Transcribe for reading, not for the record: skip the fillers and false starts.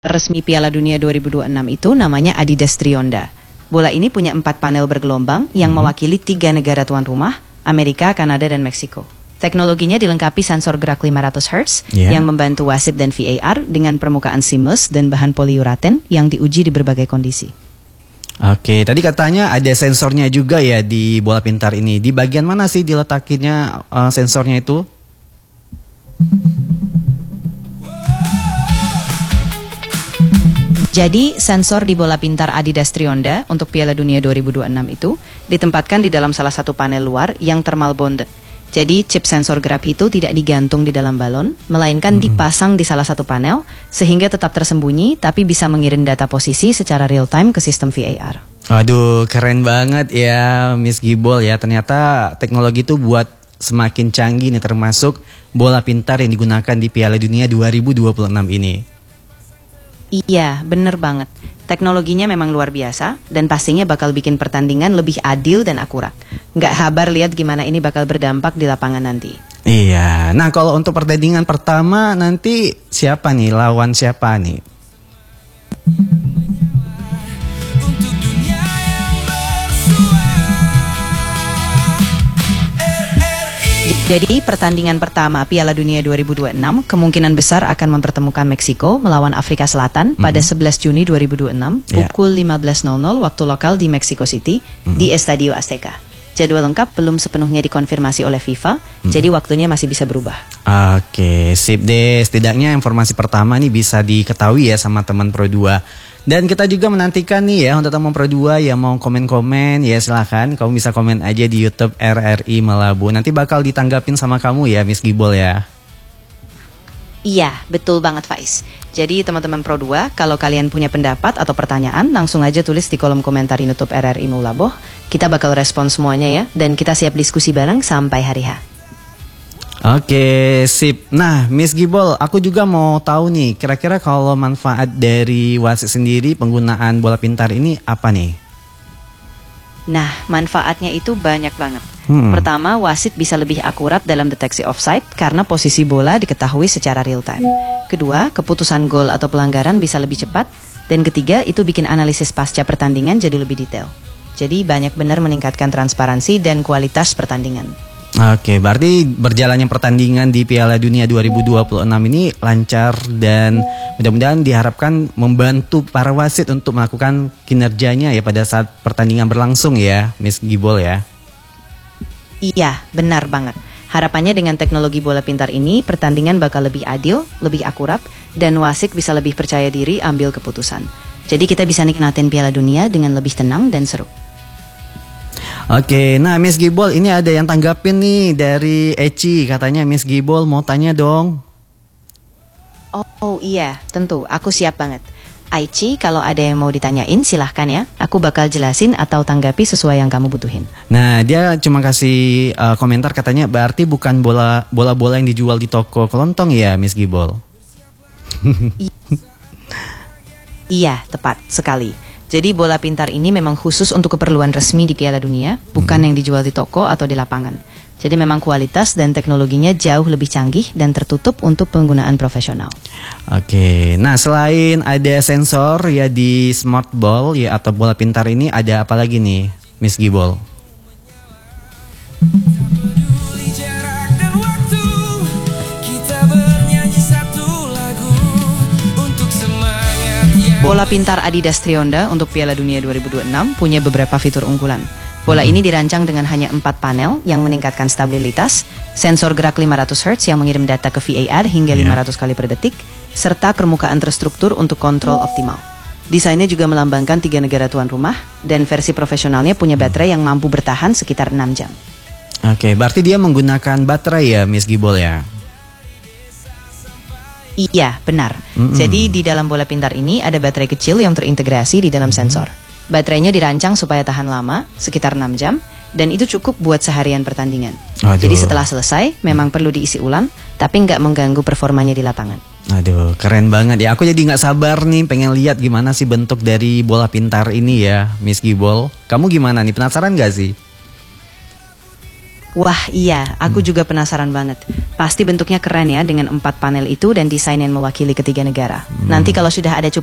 resmi Piala Dunia 2026 itu namanya Adidas Trionda. Bola ini punya 4 panel bergelombang yang mewakili 3 negara tuan rumah, Amerika, Kanada, dan Meksiko. Teknologinya dilengkapi sensor gerak 500 Hz yang membantu wasit dan VAR dengan permukaan seamless dan bahan poliuretan yang diuji di berbagai kondisi. Oke, tadi katanya ada sensornya juga ya di bola pintar ini. Di bagian mana sih diletakinya sensornya itu? Jadi, sensor di bola pintar Adidas Trionda untuk Piala Dunia 2026 itu ditempatkan di dalam salah satu panel luar yang thermal bonded. Jadi, chip sensor gerak itu tidak digantung di dalam balon, melainkan dipasang di salah satu panel, sehingga tetap tersembunyi, tapi bisa mengirim data posisi secara real time ke sistem VAR. Waduh, keren banget ya Miss Gibol ya. Ternyata teknologi itu buat semakin canggih nih, termasuk bola pintar yang digunakan di Piala Dunia 2026 ini. Iya, bener banget. Teknologinya memang luar biasa dan pastinya bakal bikin pertandingan lebih adil dan akurat. Nggak sabar lihat gimana ini bakal berdampak di lapangan nanti. Iya, nah kalau untuk pertandingan pertama nanti siapa nih, lawan siapa nih? Jadi pertandingan pertama Piala Dunia 2026 kemungkinan besar akan mempertemukan Meksiko melawan Afrika Selatan pada 11 Juni 2026 pukul 15.00 waktu lokal di Mexico City di Estadio Azteca. Jadwal lengkap belum sepenuhnya dikonfirmasi oleh FIFA, jadi waktunya masih bisa berubah. Oke, sip deh. Setidaknya informasi pertama nih bisa diketahui ya sama teman Pro 2. Dan kita juga menantikan nih ya untuk teman Pro 2 yang mau komen-komen ya silahkan. Kamu bisa komen aja di YouTube RRI Melabu. Nanti bakal ditanggapin sama kamu ya Miss Gibol ya. Iya, betul banget Faiz. Jadi teman-teman Pro 2, kalau kalian punya pendapat atau pertanyaan, langsung aja tulis di kolom komentar YouTube RRI Melabu. Kita bakal respon semuanya ya, dan kita siap diskusi bareng sampai hari H. Oke, sip. Nah, Miss Gibol, aku juga mau tahu nih, kira-kira kalau manfaat dari wasit sendiri penggunaan bola pintar ini apa nih? Nah, manfaatnya itu banyak banget. Pertama, wasit bisa lebih akurat dalam deteksi offside karena posisi bola diketahui secara real time. Kedua, keputusan gol atau pelanggaran bisa lebih cepat. Dan ketiga, itu bikin analisis pasca pertandingan jadi lebih detail. Jadi banyak benar meningkatkan transparansi dan kualitas pertandingan. Oke, berarti berjalannya pertandingan di Piala Dunia 2026 ini lancar dan mudah-mudahan diharapkan membantu para wasit untuk melakukan kinerjanya ya pada saat pertandingan berlangsung ya, Miss Gibol ya. Iya, benar banget. Harapannya dengan teknologi bola pintar ini, pertandingan bakal lebih adil, lebih akurat, dan wasit bisa lebih percaya diri ambil keputusan. Jadi kita bisa nikmatin Piala Dunia dengan lebih tenang dan seru. Oke, nah Miss Gibol ini ada yang tanggapin nih dari Eci. Katanya Miss Gibol mau tanya dong. Oh iya, tentu. Aku siap banget. Aici, kalau ada yang mau ditanyain silahkan ya. Aku bakal jelasin atau tanggapi sesuai yang kamu butuhin. Nah, dia cuma kasih komentar katanya berarti bukan bola-bola yang dijual di toko kelontong ya, Miss Gibol? Iya, tepat sekali. Jadi bola pintar ini memang khusus untuk keperluan resmi di Piala Dunia, bukan yang dijual di toko atau di lapangan. Jadi memang kualitas dan teknologinya jauh lebih canggih dan tertutup untuk penggunaan profesional. Oke, nah selain ada sensor ya di smart ball ya atau bola pintar ini, ada apa lagi nih, Miss Gibol? Bola pintar Adidas Trionda untuk Piala Dunia 2026 punya beberapa fitur unggulan. Bola ini dirancang dengan hanya 4 panel yang meningkatkan stabilitas, sensor gerak 500 Hz yang mengirim data ke VAR hingga 500 kali per detik, serta permukaan terstruktur untuk kontrol optimal. Desainnya juga melambangkan 3 negara tuan rumah, dan versi profesionalnya punya baterai yang mampu bertahan sekitar 6 jam. Oke, berarti dia menggunakan baterai ya, Miss Gibol ya? Iya, benar. Jadi di dalam bola pintar ini ada baterai kecil yang terintegrasi di dalam sensor. Baterainya dirancang supaya tahan lama, sekitar 6 jam, dan itu cukup buat seharian pertandingan. Jadi setelah selesai, memang perlu diisi ulang, tapi nggak mengganggu performanya di lapangan. Aduh, keren banget ya. Aku jadi nggak sabar nih pengen lihat gimana sih bentuk dari bola pintar ini ya, Miss Gibol. Kamu gimana nih, penasaran nggak sih? Wah iya, aku juga penasaran banget. Pasti bentuknya keren ya dengan 4 panel itu dan desain yang mewakili ketiga negara. Nanti kalau sudah ada